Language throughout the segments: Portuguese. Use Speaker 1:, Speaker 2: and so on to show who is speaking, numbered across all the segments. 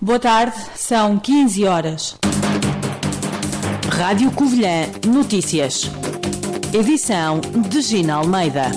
Speaker 1: Boa tarde, são 15 horas. Rádio Covilhã Notícias. Edição de Gina Almeida.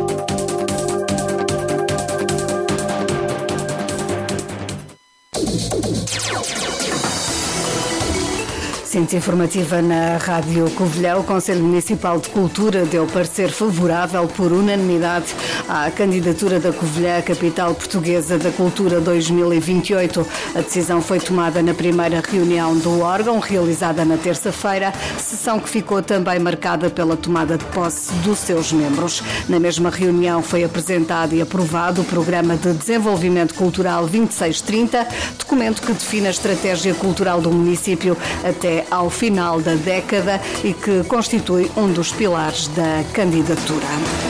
Speaker 2: Centro informativa na Rádio Covilhã. O Conselho Municipal de Cultura deu parecer favorável por unanimidade à candidatura da Covilhã à Capital Portuguesa da Cultura 2028. A decisão foi tomada na primeira reunião do órgão, realizada na terça-feira, sessão que ficou também marcada pela tomada de posse dos seus membros. Na mesma reunião foi apresentado e aprovado o Programa de Desenvolvimento Cultural 2630, documento que define a estratégia cultural do município até ao final da década e que constitui um dos pilares da candidatura.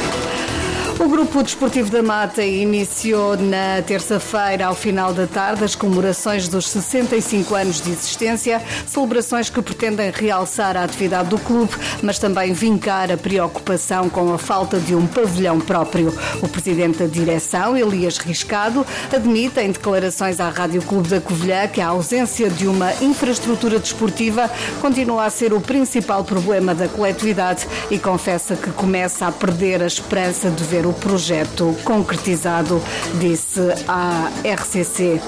Speaker 2: O Grupo Desportivo da Mata iniciou na terça-feira, ao final da tarde, as comemorações dos 65 anos de existência, celebrações que pretendem realçar a atividade do clube, mas também vincar a preocupação com a falta de um pavilhão próprio. O presidente da direção, Elias Riscado, admite em declarações à Rádio Clube da Covilhã que a ausência de uma infraestrutura desportiva continua a ser o principal problema da coletividade e confessa que começa a perder a esperança de ver o projeto concretizado, disse à RCC.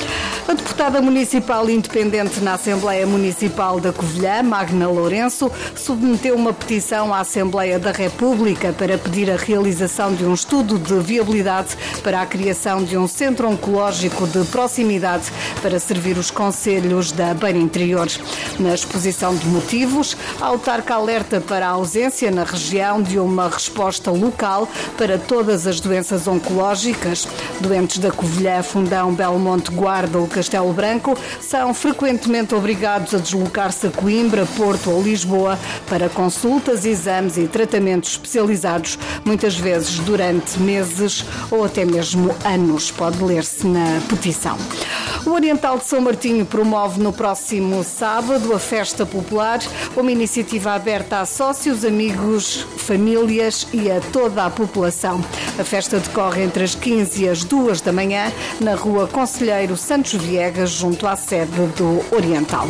Speaker 2: A deputada municipal independente na Assembleia Municipal da Covilhã, Magna Lourenço, submeteu uma petição à Assembleia da República para pedir a realização de um estudo de viabilidade para a criação de um centro oncológico de proximidade para servir os concelhos da Beira Interior. Na exposição de motivos, a autarca alerta para a ausência na região de uma resposta local para todas as doenças oncológicas. Doentes da Covilhã, Fundão, Belmonte, Guarda ou Castelo Branco são frequentemente obrigados a deslocar-se a Coimbra, Porto ou Lisboa para consultas, exames e tratamentos especializados, muitas vezes durante meses ou até mesmo anos. Pode ler-se na petição. O Oriental de São Martinho promove no próximo sábado a Festa Popular, uma iniciativa aberta a sócios, amigos, famílias e a toda a população. A festa decorre entre as 15 e as 2 da manhã na Rua Conselheiro Santos Viegas, junto à sede do Oriental.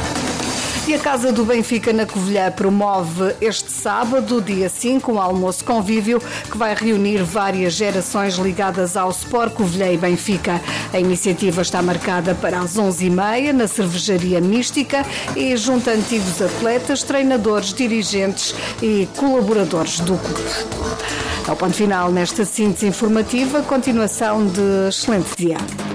Speaker 2: E a Casa do Benfica na Covilhã promove este sábado, dia 5, um almoço convívio que vai reunir várias gerações ligadas ao Sport Covilhã e Benfica. A iniciativa está marcada para as 11h30 na Cervejaria Mística e junta antigos atletas, treinadores, dirigentes e colaboradores do clube. É o ponto final nesta síntese informativa. Continuação de excelente dia.